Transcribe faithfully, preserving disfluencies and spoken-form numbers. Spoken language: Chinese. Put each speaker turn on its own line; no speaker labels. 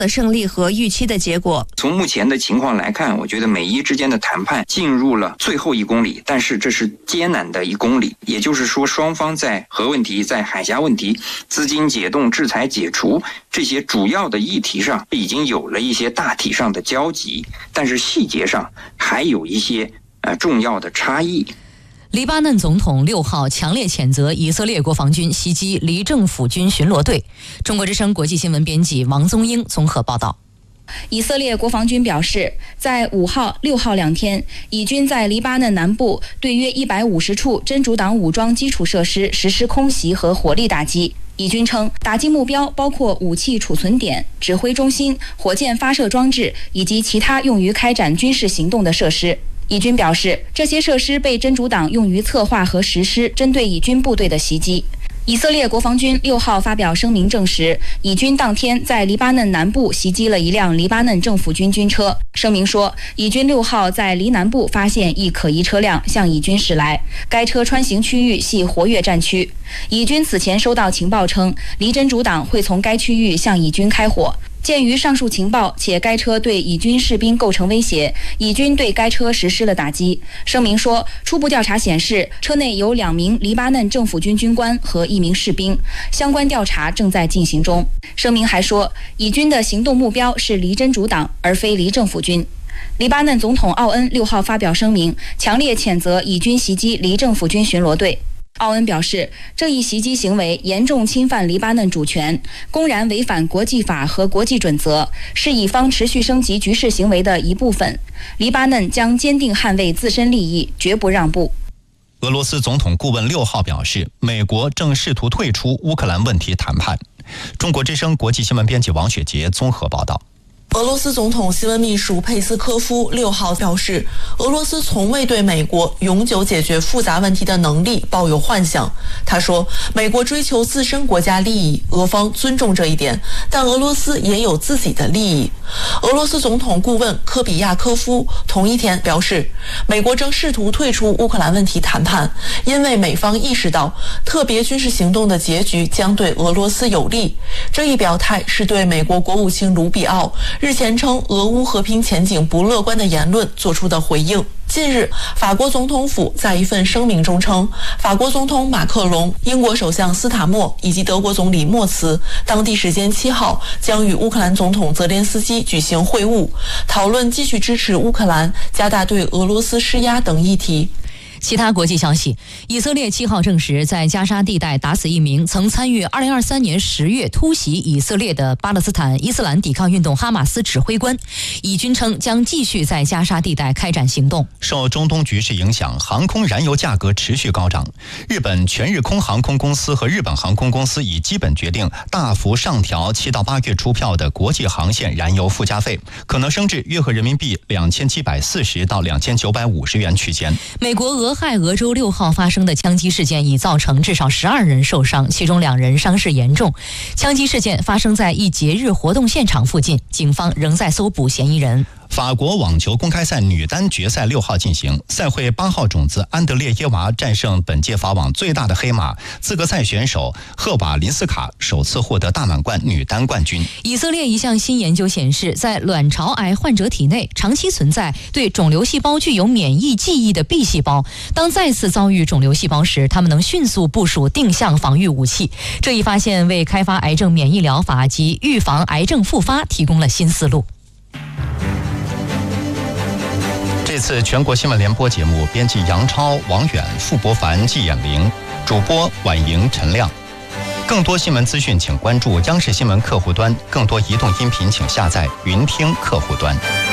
的胜利和预期的结果。
从目前的情况来看，我觉得美伊之间的谈判进入了最后一公里，但是这是艰难的一公里，也就是说双方在核问题、在海峡问题、资金解冻、制裁解除这些主要的议题上已经有了一些大体上的交集，但是细节上还有一些呃重要的差异。
黎巴嫩总统六号强烈谴责以色列国防军袭击黎政府军巡逻队。中国之声国际新闻编辑王宗英综合报道。
以色列国防军表示，在五号、六号两天，以军在黎巴嫩南部对约一百五十处真主党武装基础设施实施空袭和火力打击。以军称，打击目标包括武器储存点、指挥中心、火箭发射装置以及其他用于开展军事行动的设施。以军表示，这些设施被真主党用于策划和实施针对以军部队的袭击。以色列国防军六号发表声明证实，以军当天在黎巴嫩南部袭击了一辆黎巴嫩政府军军车。声明说，以军六号在黎南部发现一可疑车辆向以军驶来，该车穿行区域系活跃战区。以军此前收到情报称，黎真主党会从该区域向以军开火。鉴于上述情报，且该车对以军士兵构成威胁，以军对该车实施了打击。声明说，初步调查显示，车内有两名黎巴嫩政府军军官和一名士兵，相关调查正在进行中。声明还说，以军的行动目标是黎真主党，而非黎政府军。黎巴嫩总统奥恩六号发表声明，强烈谴责以军袭击黎政府军巡逻队。奥恩表示，这一袭击行为严重侵犯黎巴嫩主权，公然违反国际法和国际准则，是以方持续升级局势行为的一部分。黎巴嫩将坚定捍卫自身利益，绝不让步。
俄罗斯总统顾问六号表示，美国正试图退出乌克兰问题谈判。中国之声国际新闻编辑王雪杰综合报道。
俄罗斯总统新闻秘书佩斯科夫六号表示，俄罗斯从未对美国永久解决复杂问题的能力抱有幻想。他说，美国追求自身国家利益，俄方尊重这一点，但俄罗斯也有自己的利益。俄罗斯总统顾问科比亚科夫同一天表示，美国正试图退出乌克兰问题谈判，因为美方意识到特别军事行动的结局将对俄罗斯有利。这一表态是对美国国务卿卢比奥日前称俄乌和平前景不乐观的言论做出的回应。近日，法国总统府在一份声明中称，法国总统马克龙、英国首相斯塔默以及德国总理默茨当地时间七号将与乌克兰总统泽连斯基举行会晤，讨论继续支持乌克兰、加大对俄罗斯施压等议题。
其他国际消息，以色列七号证实在加沙地带打死一名曾参与二零二三年十月突袭以色列的巴勒斯坦伊斯兰抵抗运动哈马斯指挥官。以军称将继续在加沙地带开展行动。
受中东局势影响，航空燃油价格持续高涨。日本全日空航空公司和日本航空公司已基本决定大幅上调七到八月出票的国际航线燃油附加费，可能升至约合人民币两千七百四十到两千九百五十元区间。
美国俄亥俄州六号发生的枪击事件已造成至少十二人受伤，其中两人伤势严重。枪击事件发生在一节日活动现场附近，警方仍在搜捕嫌疑人。
法国网球公开赛女单决赛六号进行，赛会八号种子安德烈耶娃战胜本届法网最大的黑马资格赛选手赫瓦林斯卡，首次获得大满贯女单冠军。
以色列一项新研究显示，在卵巢癌患者体内长期存在对肿瘤细胞具有免疫记忆的 B 细胞，当再次遭遇肿瘤细胞时，它们能迅速部署定向防御武器。这一发现为开发癌症免疫疗法及预防癌症复发提供了新思路。
这次全国新闻联播节目，编辑杨超、王远、傅博凡、季衍玲，主播婉莹、陈亮。更多新闻资讯，请关注央视新闻客户端；更多移动音频，请下载云听客户端。